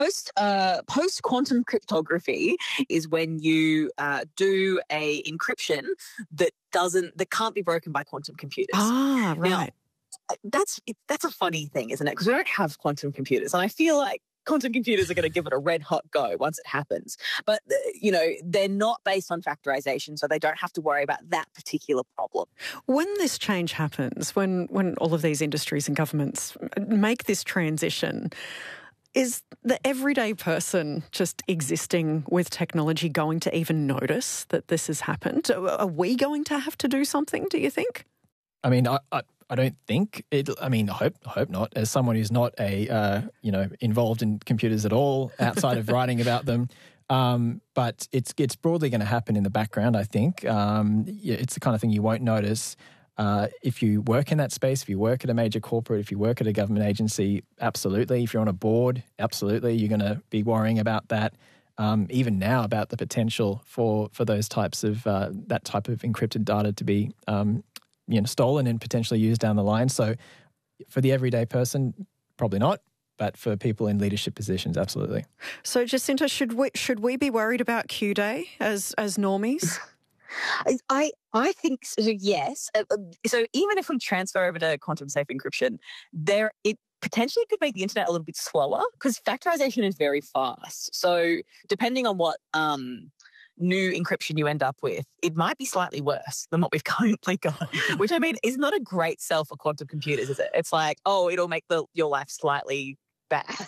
Post quantum cryptography is when you do a encryption that can't be broken by quantum computers. Ah, Now, right. that's a funny thing, isn't it? Because we don't have quantum computers, and I feel like quantum computers are going to give it a red hot go once it happens. But they're not based on factorization, so they don't have to worry about that particular problem. When this change happens, when all of these industries and governments make this transition, is the everyday person just existing with technology going to even notice that this has happened? Are we going to have to do something, do you think? I mean, I don't think it. I mean, I hope not. As someone who's not involved in computers at all, outside of writing about them, but it's broadly going to happen in the background. I think it's the kind of thing you won't notice if you work in that space. If you work at a major corporate, if you work at a government agency, absolutely. If you're on a board, absolutely, you're going to be worrying about that. Even now, about the potential for those types of that type of encrypted data to be stolen and potentially used down the line. So for the everyday person, probably not, but for people in leadership positions, absolutely. So Jacinta, should we be worried about Q Day as normies? I think so, yes. So even if we transfer over to quantum safe encryption, it potentially could make the internet a little bit slower because factorization is very fast. So depending on what new encryption you end up with, it might be slightly worse than what we've currently got, which I mean is not a great sell for quantum computers, is it? It's like, it'll make your life slightly bad.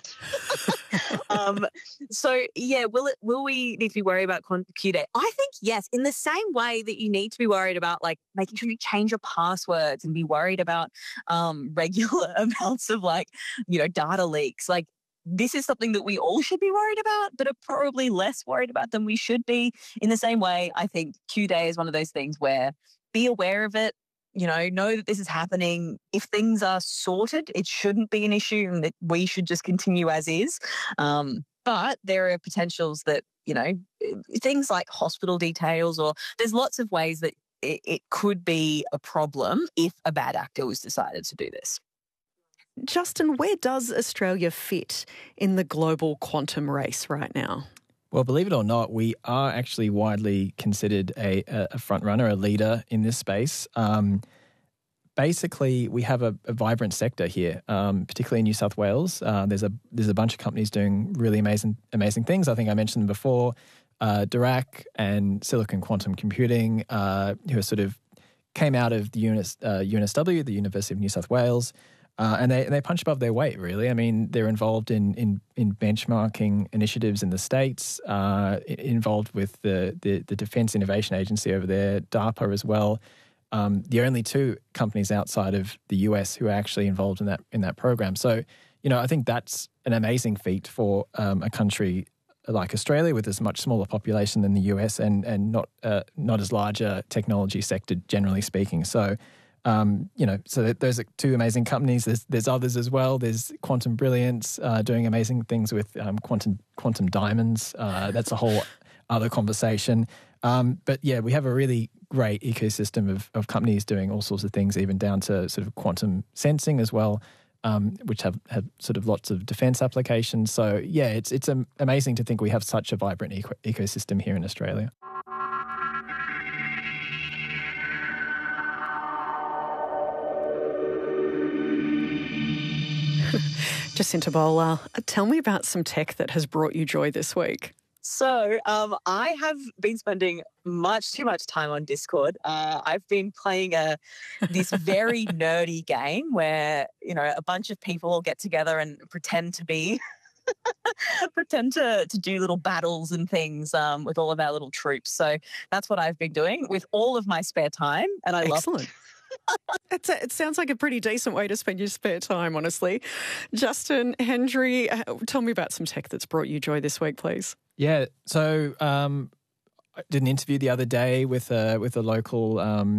So yeah, will we need to be worried about Q Day? I think yes, in the same way that you need to be worried about like making sure you change your passwords and be worried about regular amounts of data leaks. Like, this is something that we all should be worried about, but are probably less worried about than we should be. In the same way, I think Q Day is one of those things where be aware of it, know that this is happening. If things are sorted, it shouldn't be an issue and that we should just continue as is. But there are potentials that, things like hospital details, or there's lots of ways that it could be a problem if a bad actor was decided to do this. Justin, where does Australia fit in the global quantum race right now? Well, believe it or not, we are actually widely considered a front runner, a leader in this space. Basically, we have a vibrant sector here, particularly in New South Wales. There's a bunch of companies doing really amazing things. I think I mentioned them before, Dirac and Silicon Quantum Computing, who are sort of came out of the UNSW, the University of New South Wales. And they punch above their weight, really. I mean, they're involved in benchmarking initiatives in the States, involved with the Defence Innovation Agency over there, DARPA as well. The only two companies outside of the US who are actually involved in that program. So, I think that's an amazing feat for a country like Australia with a much smaller population than the US and not as large a technology sector, generally speaking. So, so those are two amazing companies. There's others as well. There's Quantum Brilliance doing amazing things with quantum diamonds. That's a whole other conversation. But yeah, we have a really great ecosystem of companies doing all sorts of things, even down to sort of quantum sensing as well, which have sort of lots of defense applications. So yeah, it's amazing to think we have such a vibrant ecosystem here in Australia. Jacinta Bowler, tell me about some tech that has brought you joy this week. So I have been spending much too much time on Discord. I've been playing this very nerdy game where, a bunch of people get together and pretend to be pretend to do little battles and things with all of our little troops. So that's what I've been doing with all of my spare time, and I love it. It sounds like a pretty decent way to spend your spare time, honestly. Justin, Hendry, tell me about some tech that's brought you joy this week, please. Yeah, so I did an interview the other day with a local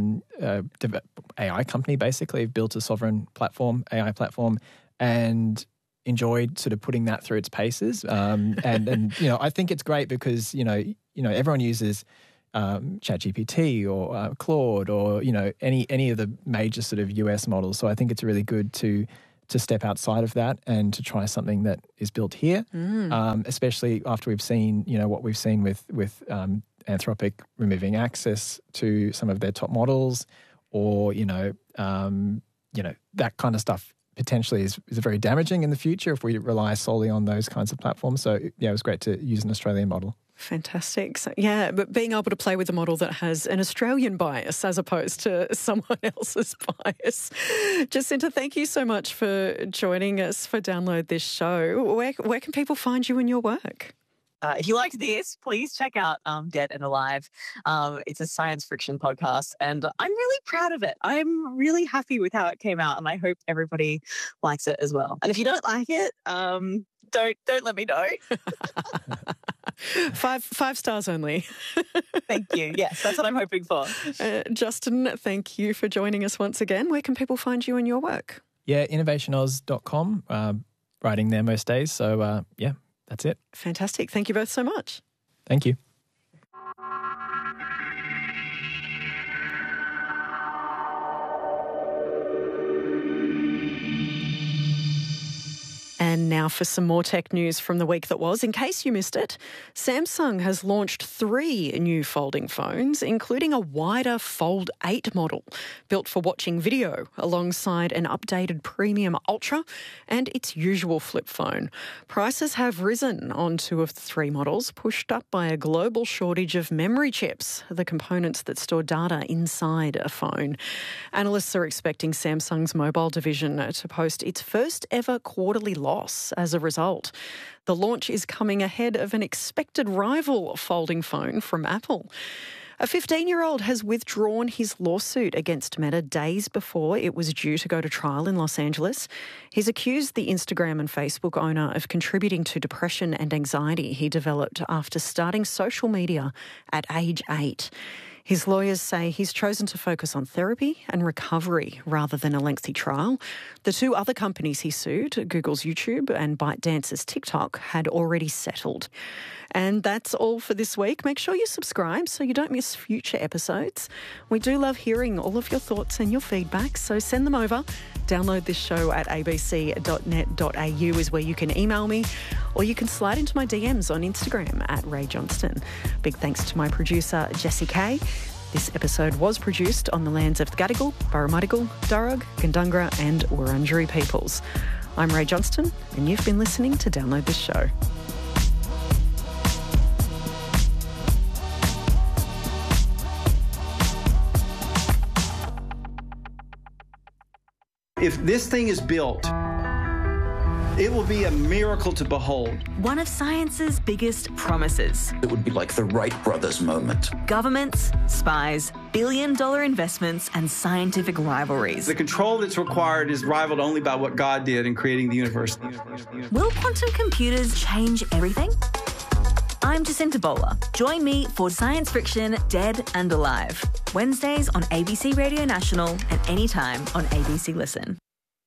AI company, basically. Built a sovereign AI platform, and enjoyed sort of putting that through its paces. And I think it's great because, everyone uses ChatGPT or Claude or, any of the major sort of US models. So I think it's really good to to step outside of that and to try something that is built here, especially after we've seen, what we've seen with Anthropic removing access to some of their top models, or that kind of stuff potentially is very damaging in the future if we rely solely on those kinds of platforms. So it was great to use an Australian model. Fantastic. So, but being able to play with a model that has an Australian bias as opposed to someone else's bias. Jacinta, thank you so much for joining us for Download This Show. Where can people find you and your work? If you liked this, please check out Dead and Alive. It's a science fiction podcast, and I'm really proud of it. I'm really happy with how it came out, and I hope everybody likes it as well. And if you don't like it, don't let me know. 5 stars only. Thank you. Yes, that's what I'm hoping for. Justin, thank you for joining us once again. Where can people find you and your work? Yeah, innovationoz.com, writing there most days. So, that's it. Fantastic. Thank you both so much. Thank you. And now for some more tech news from the week that was. In case you missed it, Samsung has launched 3 new folding phones, including a wider Fold 8 model built for watching video, alongside an updated Premium Ultra and its usual flip phone. Prices have risen on 2 of the 3 models, pushed up by a global shortage of memory chips, the components that store data inside a phone. Analysts are expecting Samsung's mobile division to post its first ever quarterly loss as a result. The launch is coming ahead of an expected rival folding phone from Apple. A 15-year-old has withdrawn his lawsuit against Meta days before it was due to go to trial in Los Angeles. He's accused the Instagram and Facebook owner of contributing to depression and anxiety he developed after starting social media at age 8. His lawyers say he's chosen to focus on therapy and recovery rather than a lengthy trial. The 2 other companies he sued, Google's YouTube and ByteDance's TikTok, had already settled. And that's all for this week. Make sure you subscribe so you don't miss future episodes. We do love hearing all of your thoughts and your feedback, so send them over. Download this show at abc.net.au is where you can email me, or you can slide into my DMs on Instagram at Ray Johnston. Big thanks to my producer, Jessie Kay. This episode was produced on the lands of the Gadigal, Burramadigal, Darug, Gundungra and Wurundjeri peoples. I'm Ray Johnston, and you've been listening to Download This Show. If this thing is built, it will be a miracle to behold. One of science's biggest promises. It would be like the Wright brothers moment. Governments, spies, billion-dollar investments and scientific rivalries. The control that's required is rivaled only by what God did in creating the universe. Will quantum computers change everything? I'm Jacinta Bowler. Join me for Science Friction Dead and Alive. Wednesdays on ABC Radio National and anytime on ABC Listen.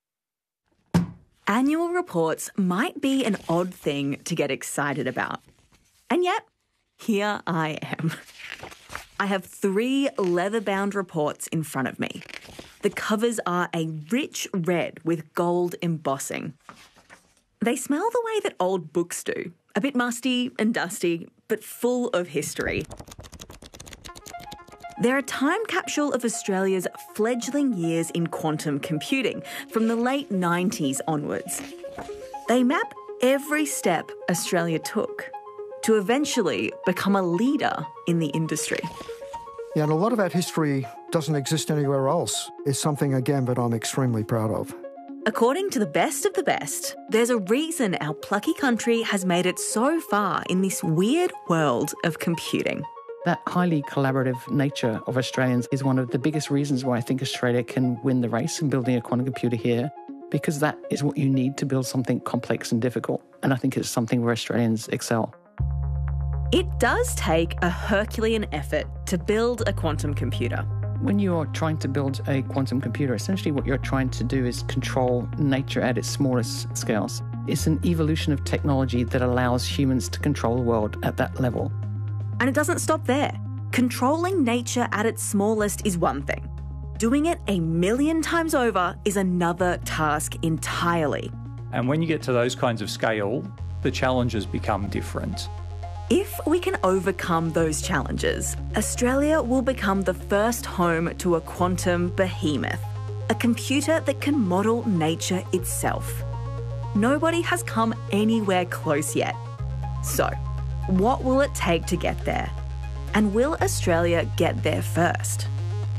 Annual reports might be an odd thing to get excited about. And yet, here I am. I have 3 leather-bound reports in front of me. The covers are a rich red with gold embossing. They smell the way that old books do. A bit musty and dusty, but full of history. They're a time capsule of Australia's fledgling years in quantum computing from the late 90s onwards. They map every step Australia took to eventually become a leader in the industry. Yeah, and a lot of that history doesn't exist anywhere else. It's something, again, that I'm extremely proud of. According to the best of the best, there's a reason our plucky country has made it so far in this weird world of computing. That highly collaborative nature of Australians is one of the biggest reasons why I think Australia can win the race in building a quantum computer here, because that is what you need to build something complex and difficult. And I think it's something where Australians excel. It does take a Herculean effort to build a quantum computer. When you're trying to build a quantum computer, essentially what you're trying to do is control nature at its smallest scales. It's an evolution of technology that allows humans to control the world at that level. And it doesn't stop there. Controlling nature at its smallest is one thing. Doing it a million times over is another task entirely. And when you get to those kinds of scale, the challenges become different. If we can overcome those challenges, Australia will become the first home to a quantum behemoth, a computer that can model nature itself. Nobody has come anywhere close yet. So, what will it take to get there? And will Australia get there first?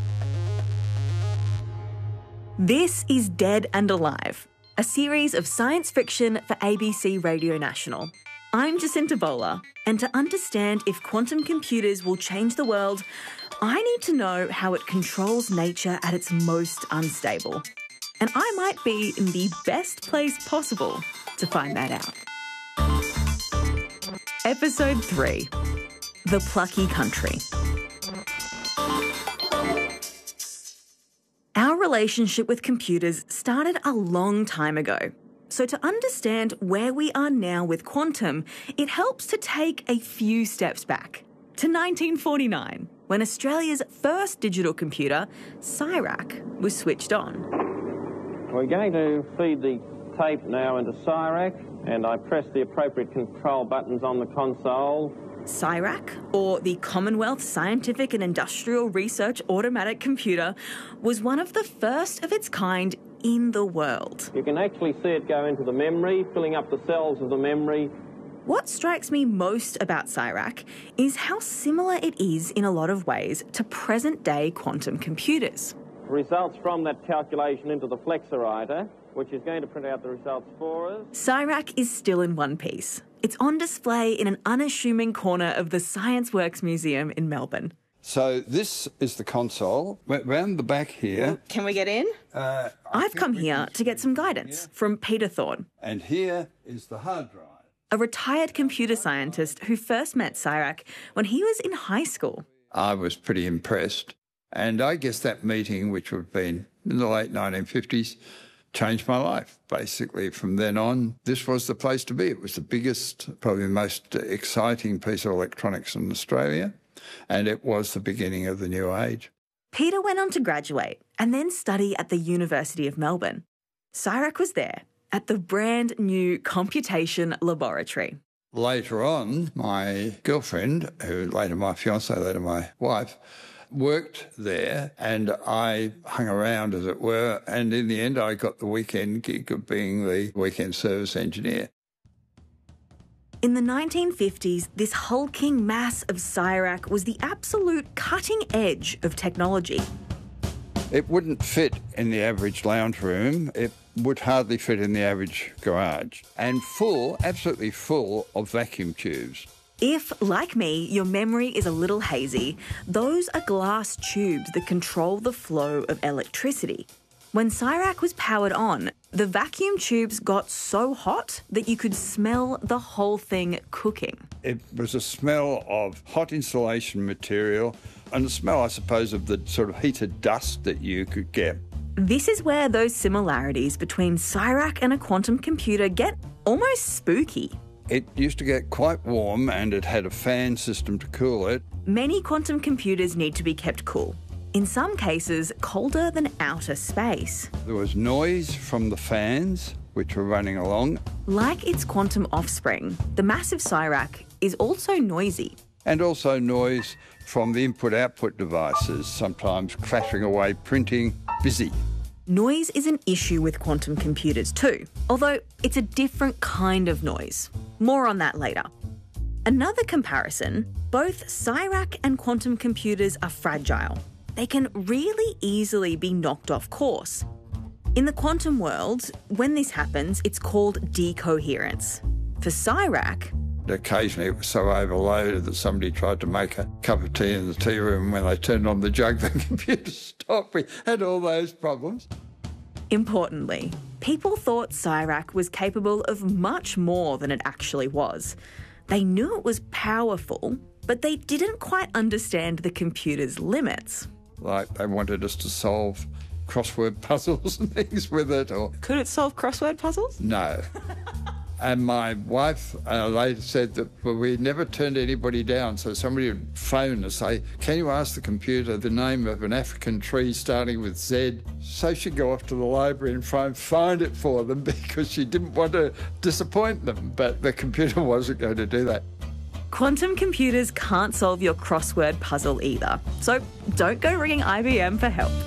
This is Dead and Alive, a series of science fiction for ABC Radio National. I'm Jacinta Bowler, and to understand if quantum computers will change the world, I need to know how it controls nature at its most unstable. And I might be in the best place possible to find that out. Episode 3, The Plucky Country. Our relationship with computers started a long time ago. So to understand where we are now with quantum, it helps to take a few steps back to 1949, when Australia's first digital computer, CIRAC, was switched on. We're going to feed the tape now into CIRAC, and I press the appropriate control buttons on the console. CIRAC, or the Commonwealth Scientific and Industrial Research Automatic Computer, was one of the first of its kind in the world. You can actually see it go into the memory, filling up the cells of the memory. What strikes me most about CIRAC is how similar it is in a lot of ways to present-day quantum computers. Results from that calculation into the flexorizer, which is going to print out the results for us. CIRAC is still in one piece. It's on display in an unassuming corner of the ScienceWorks Museum in Melbourne. So this is the console. Round the back here... Can we get in? I've come here to get some guidance from Peter Thorne. And here is the hard drive. A retired computer scientist who first met CIRAC when he was in high school. I was pretty impressed. And I guess that meeting, which would have been in the late 1950s, changed my life. Basically, from then on, this was the place to be. It was the biggest, probably the most exciting piece of electronics in Australia, and it was the beginning of the new age. Peter went on to graduate and then study at the University of Melbourne. CIRAC was there at the brand new Computation Laboratory. Later on, my girlfriend, who later my fiancée, later my wife, worked there, and I hung around, as it were, and in the end I got the weekend gig of being the weekend service engineer. In the 1950s, this hulking mass of CIRAC was the absolute cutting edge of technology. It wouldn't fit in the average lounge room. It would hardly fit in the average garage. And full, absolutely full of vacuum tubes. If, like me, your memory is a little hazy, those are glass tubes that control the flow of electricity. When CIRAC was powered on, the vacuum tubes got so hot that you could smell the whole thing cooking. It was a smell of hot insulation material and a smell, I suppose, of the sort of heated dust that you could get. This is where those similarities between CIRAC and a quantum computer get almost spooky. It used to get quite warm and it had a fan system to cool it. Many quantum computers need to be kept cool. In some cases, colder than outer space. There was noise from the fans, which were running along. Like its quantum offspring, the massive CIRAC is also noisy. And also noise from the input-output devices, sometimes clattering away, printing, busy. Noise is an issue with quantum computers too, although it's a different kind of noise. More on that later. Another comparison, both CIRAC and quantum computers are fragile. They can really easily be knocked off course. In the quantum world, when this happens, it's called decoherence. For CIRAC, occasionally it was so overloaded that somebody tried to make a cup of tea in the tea room. When they turned on the jug, the computer stopped. We had all those problems. Importantly, people thought CIRAC was capable of much more than it actually was. They knew it was powerful, but they didn't quite understand the computer's limits. Like they wanted us to solve crossword puzzles and things with it. Or could it solve crossword puzzles? No. And my wife later said that we never turned anybody down. So somebody would phone and say, can you ask the computer the name of an African tree starting with Z? So she'd go off to the library and try and find it for them because she didn't want to disappoint them. But the computer wasn't going to do that. Quantum computers can't solve your crossword puzzle either. So don't go ringing IBM for help.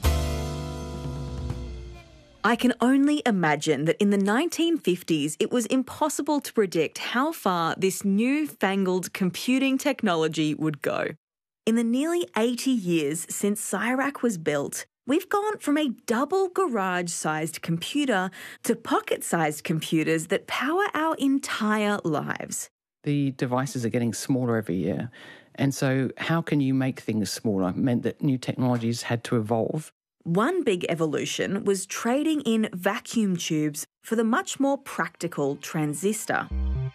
I can only imagine that in the 1950s, it was impossible to predict how far this newfangled computing technology would go. In the nearly 80 years since CSIROC was built, we've gone from a double garage-sized computer to pocket-sized computers that power our entire lives. The devices are getting smaller every year. And so how can you make things smaller? It meant that new technologies had to evolve. One big evolution was trading in vacuum tubes for the much more practical transistor.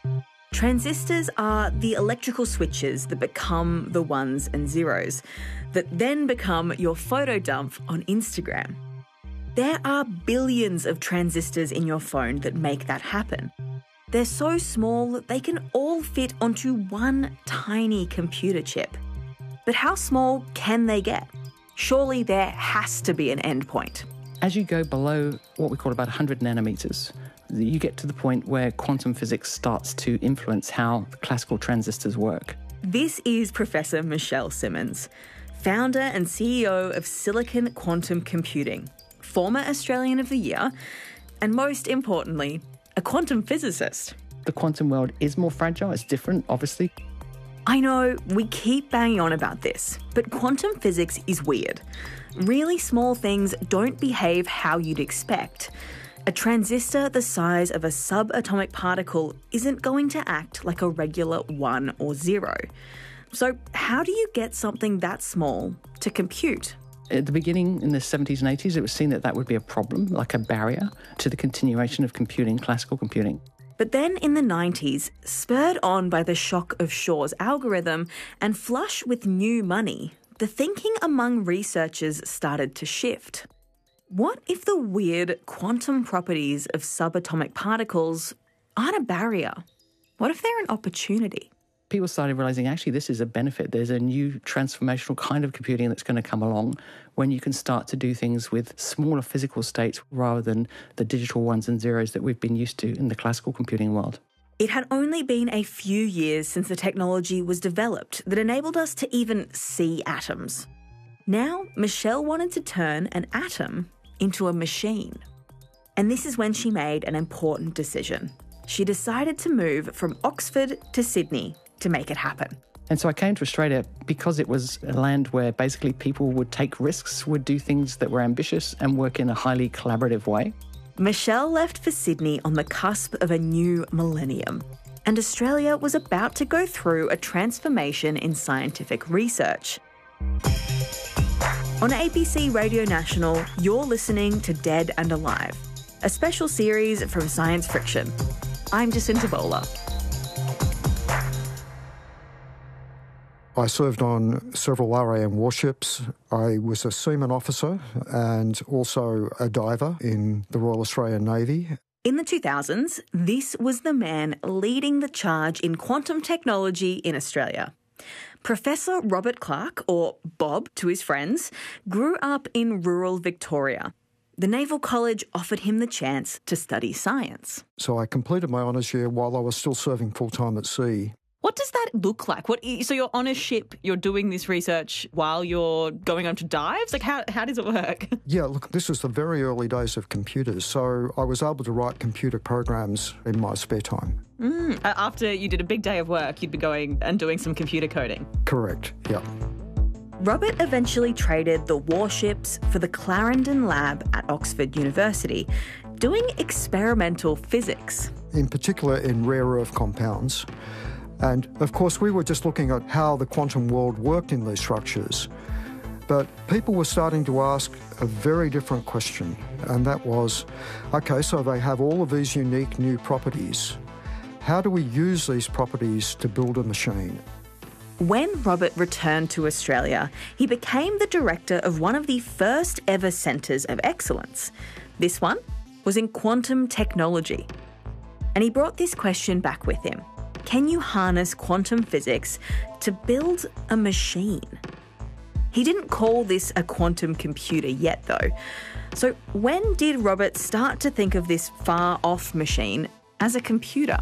Transistors are the electrical switches that become the ones and zeros, that then become your photo dump on Instagram. There are billions of transistors in your phone that make that happen. They're so small that they can all fit onto one tiny computer chip. But how small can they get? Surely there has to be an endpoint. As you go below what we call about 100 nanometers, you get to the point where quantum physics starts to influence how classical transistors work. This is Professor Michelle Simmons, founder and CEO of Silicon Quantum Computing, former Australian of the Year, and most importantly, a quantum physicist. The quantum world is more fragile. It's different, obviously. I know we keep banging on about this, but quantum physics is weird. Really small things don't behave how you'd expect. A transistor the size of a subatomic particle isn't going to act like a regular 1 or 0. So how do you get something that small to compute? At the beginning, in the 70s and 80s, it was seen that that would be a problem, like a barrier to the continuation of computing, classical computing. But then in the 90s, spurred on by the shock of Shor's algorithm and flush with new money, the thinking among researchers started to shift. What if the weird quantum properties of subatomic particles aren't a barrier? What if they're an opportunity? People started realising, actually, this is a benefit. There's a new transformational kind of computing that's going to come along when you can start to do things with smaller physical states rather than the digital ones and zeros that we've been used to in the classical computing world. It had only been a few years since the technology was developed that enabled us to even see atoms. Now, Michelle wanted to turn an atom into a machine. And this is when she made an important decision. She decided to move from Oxford to Sydney to make it happen. And so I came to Australia because it was a land where basically people would take risks, would do things that were ambitious and work in a highly collaborative way. Michelle left for Sydney on the cusp of a new millennium, and Australia was about to go through a transformation in scientific research. On ABC Radio National, you're listening to Dead and Alive, a special series from Science Friction. I'm Jacinta Bowler. I served on several RAM warships. I was a seaman officer and also a diver in the Royal Australian Navy. In the 2000s, this was the man leading the charge in quantum technology in Australia. Professor Robert Clark, or Bob to his friends, grew up in rural Victoria. The Naval College offered him the chance to study science. So I completed my honours year while I was still serving full-time at sea. What does that look like? So you're on a ship, you're doing this research while you're going on to dives? Like, how does it work? Yeah, look, this is the very early days of computers, so I was able to write computer programs in my spare time. After you did a big day of work, you'd be going and doing some computer coding? Correct, yeah. Robert eventually traded the warships for the Clarendon Lab at Oxford University, doing experimental physics. In particular in rare earth compounds. And, of course, we were just looking at how the quantum world worked in these structures. But people were starting to ask a very different question, and that was, OK, so they have all of these unique new properties. How do we use these properties to build a machine? When Robert returned to Australia, he became the director of one of the first ever centres of excellence. This one was in quantum technology. And he brought this question back with him. Can you harness quantum physics to build a machine? He didn't call this a quantum computer yet, though. So when did Robert start to think of this far-off machine as a computer?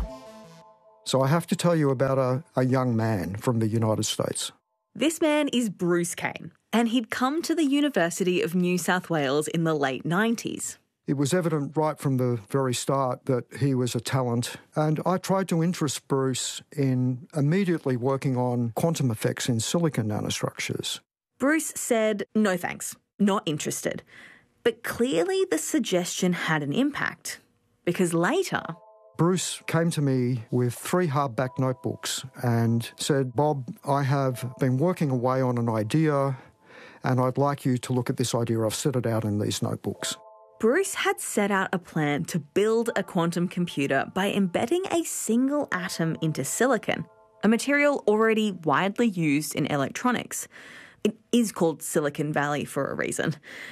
So I have to tell you about a young man from the United States. This man is Bruce Kane, and he'd come to the University of New South Wales in the late 90s. It was evident right from the very start that he was a talent, and I tried to interest Bruce in immediately working on quantum effects in silicon nanostructures. Bruce said, no thanks, not interested. But clearly the suggestion had an impact, because later... Bruce came to me with 3 hardback notebooks and said, Bob, I have been working away on an idea and I'd like you to look at this idea. I've set it out in these notebooks. Bruce had set out a plan to build a quantum computer by embedding a single atom into silicon, a material already widely used in electronics. It is called Silicon Valley for a reason.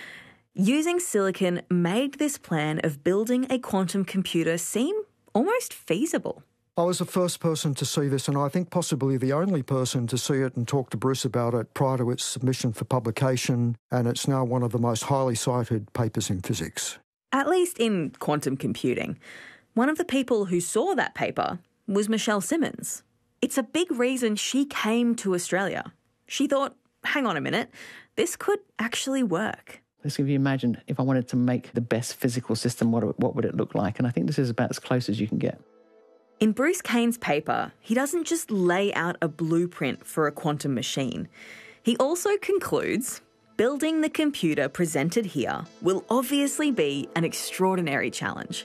Using silicon made this plan of building a quantum computer seem almost feasible. I was the first person to see this, and I think possibly the only person to see it and talk to Bruce about it prior to its submission for publication, and it's now one of the most highly cited papers in physics. At least in quantum computing. One of the people who saw that paper was Michelle Simmons. It's a big reason she came to Australia. She thought, hang on a minute, this could actually work. Let's give you imagine if I wanted to make the best physical system, what would it look like? And I think this is about as close as you can get. In Bruce Kane's paper, he doesn't just lay out a blueprint for a quantum machine. He also concludes, building the computer presented here will obviously be an extraordinary challenge.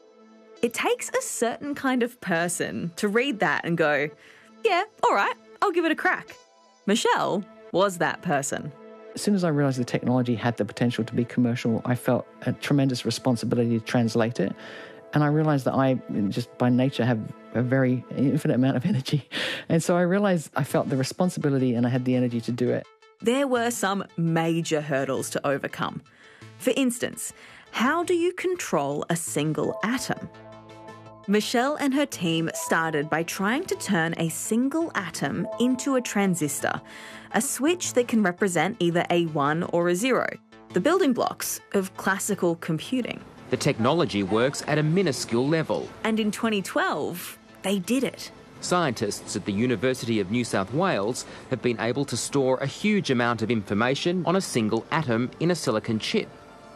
It takes a certain kind of person to read that and go, yeah, all right, I'll give it a crack. Michelle was that person. As soon as I realised the technology had the potential to be commercial, I felt a tremendous responsibility to translate it. And I realised that I, just by nature, have a very infinite amount of energy. And so I realised I felt the responsibility and I had the energy to do it. There were some major hurdles to overcome. For instance, how do you control a single atom? Michelle and her team started by trying to turn a single atom into a transistor, a switch that can represent either a 1 or a 0, the building blocks of classical computing. The technology works at a minuscule level. And in 2012, they did it. Scientists at the University of New South Wales have been able to store a huge amount of information on a single atom in a silicon chip.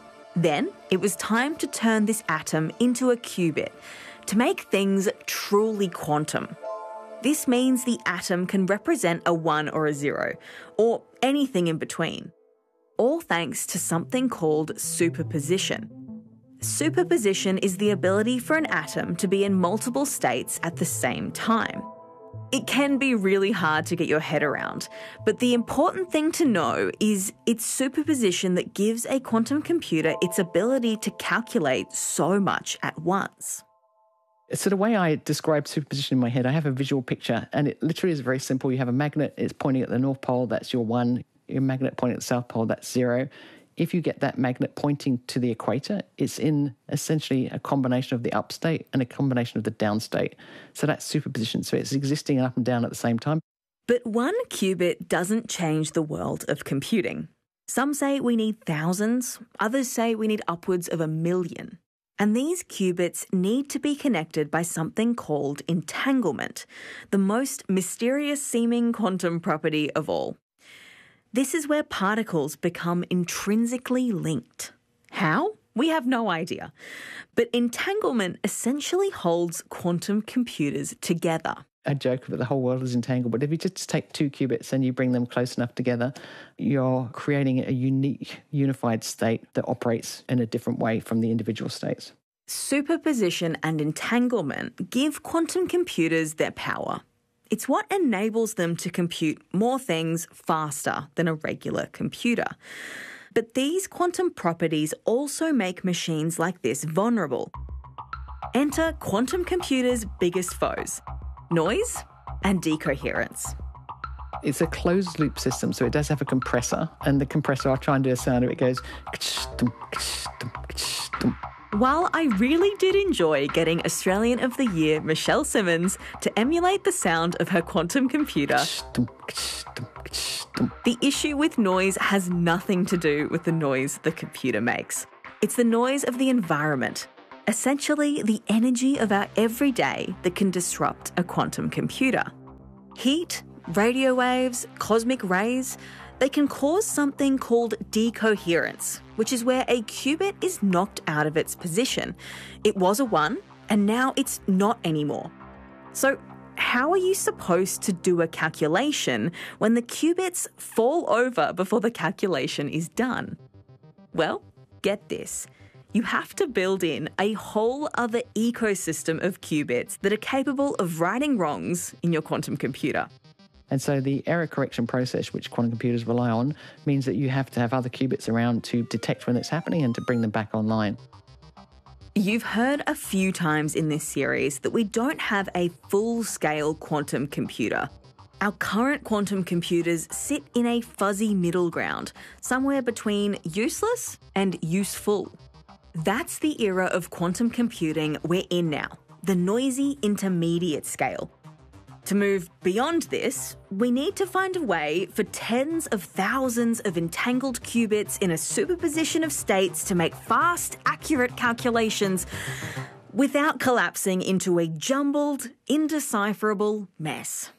Then it was time to turn this atom into a qubit, to make things truly quantum. This means the atom can represent a 1 or a 0, or anything in between, all thanks to something called superposition. Superposition is the ability for an atom to be in multiple states at the same time. It can be really hard to get your head around, but the important thing to know is it's superposition that gives a quantum computer its ability to calculate so much at once. So the way I describe superposition in my head, I have a visual picture, and it literally is very simple. You have a magnet, it's pointing at the North Pole, that's your 1. Your magnet pointing at the South Pole, that's 0. If you get that magnet pointing to the equator, it's in essentially a combination of the up state and a combination of the down state. So that's superposition. So it's existing up and down at the same time. But one qubit doesn't change the world of computing. Some say we need thousands, others say we need upwards of 1 million. And these qubits need to be connected by something called entanglement, the most mysterious-seeming quantum property of all. This is where particles become intrinsically linked. How? We have no idea. But entanglement essentially holds quantum computers together. I joke that the whole world is entangled, but if you just take 2 qubits and you bring them close enough together, you're creating a unique, unified state that operates in a different way from the individual states. Superposition and entanglement give quantum computers their power. It's what enables them to compute more things faster than a regular computer. But these quantum properties also make machines like this vulnerable. Enter quantum computers' biggest foes: noise and decoherence. It's a closed-loop system, so it does have a compressor, and the compressor, I'll try and do a sound of it, goes... While I really did enjoy getting Australian of the Year Michelle Simmons to emulate the sound of her quantum computer, the issue with noise has nothing to do with the noise the computer makes. It's the noise of the environment, essentially the energy of our everyday that can disrupt a quantum computer. Heat, radio waves, cosmic rays, they can cause something called decoherence, which is where a qubit is knocked out of its position. It was a 1, and now it's not anymore. So how are you supposed to do a calculation when the qubits fall over before the calculation is done? Well, get this. You have to build in a whole other ecosystem of qubits that are capable of righting wrongs in your quantum computer. And so the error correction process, which quantum computers rely on, means that you have to have other qubits around to detect when it's happening and to bring them back online. You've heard a few times in this series that we don't have a full-scale quantum computer. Our current quantum computers sit in a fuzzy middle ground, somewhere between useless and useful. That's the era of quantum computing we're in now, the noisy intermediate scale. To move beyond this, we need to find a way for tens of thousands of entangled qubits in a superposition of states to make fast, accurate calculations without collapsing into a jumbled, indecipherable mess.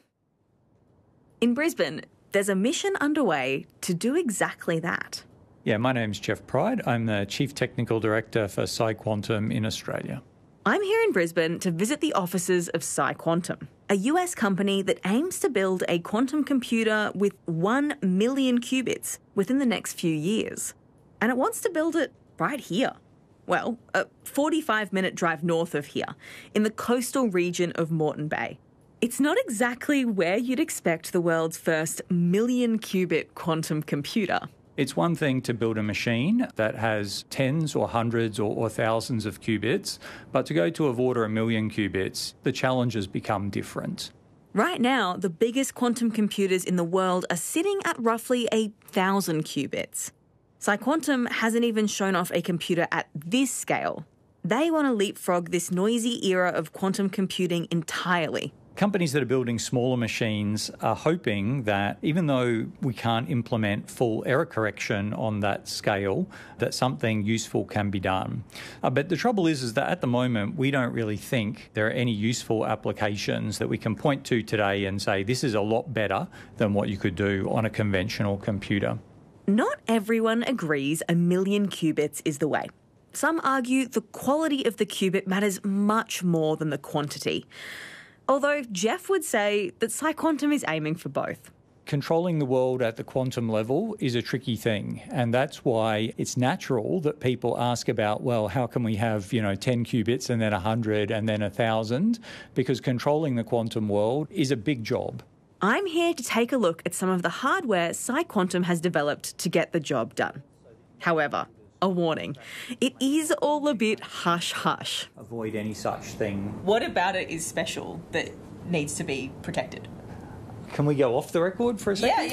In Brisbane, there's a mission underway to do exactly that. Yeah, my name's Jeff Pride. I'm the Chief Technical Director for PsiQuantum in Australia. I'm here in Brisbane to visit the offices of PsiQuantum, a US company that aims to build a quantum computer with 1 million qubits within the next few years. And it wants to build it right here. Well, a 45-minute drive north of here, in the coastal region of Moreton Bay. It's not exactly where you'd expect the world's first million-qubit quantum computer. It's one thing to build a machine that has tens or hundreds or thousands of qubits, but to go to of order 1 million qubits, the challenges become different. Right now, the biggest quantum computers in the world are sitting at roughly 1,000 qubits. PsiQuantum hasn't even shown off a computer at this scale. They want to leapfrog this noisy era of quantum computing entirely. Companies that are building smaller machines are hoping that even though we can't implement full error correction on that scale, that something useful can be done. But the trouble is that at the moment, we don't really think there are any useful applications that we can point to today and say, this is a lot better than what you could do on a conventional computer. Not everyone agrees 1 million qubits is the way. Some argue the quality of the qubit matters much more than the quantity. Although Jeff would say that PsiQuantum is aiming for both. Controlling the world at the quantum level is a tricky thing, and that's why it's natural that people ask about, well, how can we have, 10 qubits and then 100 and then 1,000? Because controlling the quantum world is a big job. I'm here to take a look at some of the hardware PsiQuantum has developed to get the job done. However, a warning, it is all a bit hush-hush. Avoid any such thing. What about it is special that needs to be protected? Can we go off the record for a second? Yeah.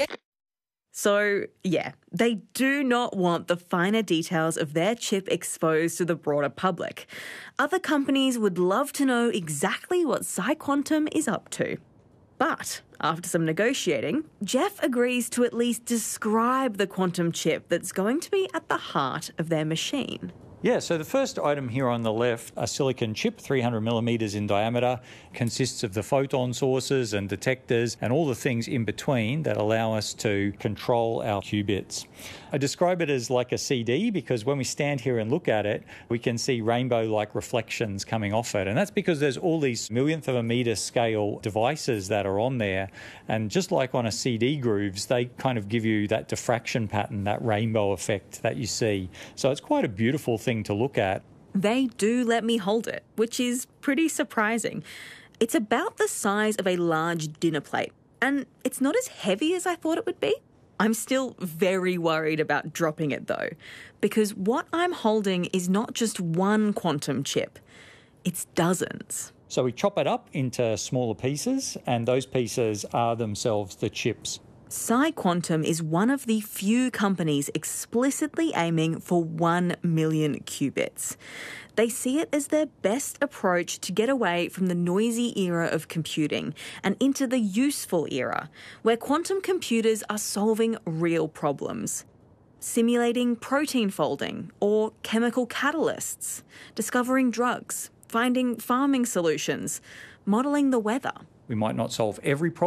So, they do not want the finer details of their chip exposed to the broader public. Other companies would love to know exactly what PsiQuantum is up to. But after some negotiating, Jeff agrees to at least describe the quantum chip that's going to be at the heart of their machine. Yeah, so the first item here on the left, a silicon chip, 300 millimetres in diameter, consists of the photon sources and detectors and all the things in between that allow us to control our qubits. I describe it as like a CD because when we stand here and look at it, we can see rainbow-like reflections coming off it. And that's because there's all these millionth of a metre scale devices that are on there. And just like on a CD grooves, they kind of give you that diffraction pattern, that rainbow effect that you see. So it's quite a beautiful thing to look at. They do let me hold it, which is pretty surprising. It's about the size of a large dinner plate, and it's not as heavy as I thought it would be. I'm still very worried about dropping it though, because what I'm holding is not just one quantum chip, it's dozens. So we chop it up into smaller pieces, and those pieces are themselves the chips. PsiQuantum is one of the few companies explicitly aiming for 1 million qubits. They see it as their best approach to get away from the noisy era of computing and into the useful era, where quantum computers are solving real problems. Simulating protein folding or chemical catalysts, discovering drugs, finding farming solutions, modelling the weather. We might not solve every problem